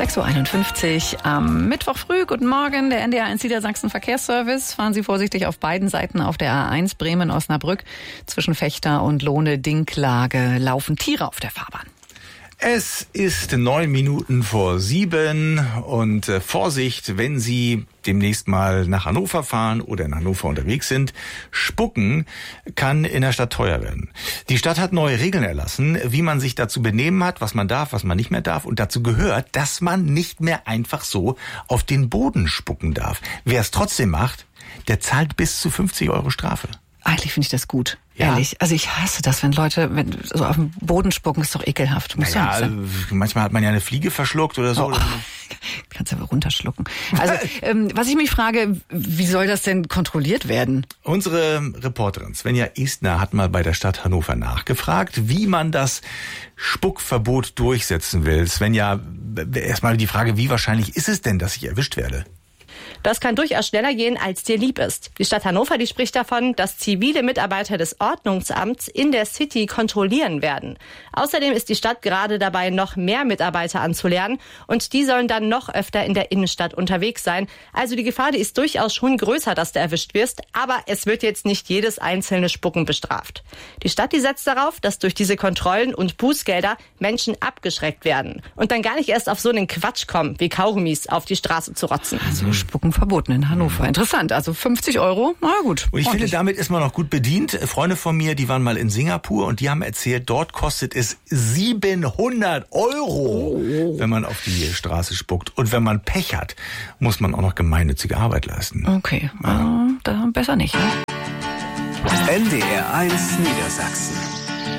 6.51 Uhr am Mittwoch früh. Guten Morgen, der NDR 1 Niedersachsen Verkehrsservice. Fahren Sie vorsichtig auf beiden Seiten auf der A1 Bremen-Osnabrück. Zwischen Fechter und Lohne-Dinklage laufen Tiere auf der Fahrbahn. Es ist 9 Minuten vor 7 und Vorsicht, wenn Sie demnächst mal nach Hannover fahren oder in Hannover unterwegs sind. Spucken kann in der Stadt teuer werden. Die Stadt hat neue Regeln erlassen, wie man sich dazu benehmen hat, was man darf, was man nicht mehr darf. Und dazu gehört, dass man nicht mehr einfach so auf den Boden spucken darf. Wer es trotzdem macht, der zahlt bis zu 50 € Strafe. Eigentlich finde ich das gut. Ja. Ehrlich. Also ich hasse das, wenn Leute so auf den Boden spucken, ist doch ekelhaft. Muss Ja, nicht sein. manchmal hat man ja eine Fliege verschluckt oder so. Oh, kannst du aber runterschlucken. Also, was ich mich frage, wie soll das denn kontrolliert werden? Unsere Reporterin Svenja Estner hat mal bei der Stadt Hannover nachgefragt, wie man das Spuckverbot durchsetzen will. Svenja, erstmal die Frage, wie wahrscheinlich ist es denn, dass ich erwischt werde? Das kann durchaus schneller gehen, als dir lieb ist. Die Stadt Hannover, die spricht davon, dass zivile Mitarbeiter des Ordnungsamts in der City kontrollieren werden. Außerdem ist die Stadt gerade dabei, noch mehr Mitarbeiter anzulernen und die sollen dann noch öfter in der Innenstadt unterwegs sein. Also die Gefahr, die ist durchaus schon größer, dass du erwischt wirst, aber es wird jetzt nicht jedes einzelne Spucken bestraft. Die Stadt, die setzt darauf, dass durch diese Kontrollen und Bußgelder Menschen abgeschreckt werden und dann gar nicht erst auf so einen Quatsch kommen, wie Kaugummis auf die Straße zu rotzen. Also Spucken verboten in Hannover. Interessant. Also 50 €, na gut. Und ich finde, damit ist man noch gut bedient. Freunde von mir, die waren mal in Singapur und die haben erzählt, dort kostet es 700 €, wenn man auf die Straße spuckt. Und wenn man Pech hat, muss man auch noch gemeinnützige Arbeit leisten. Okay, da besser nicht. Ne? NDR 1 Niedersachsen.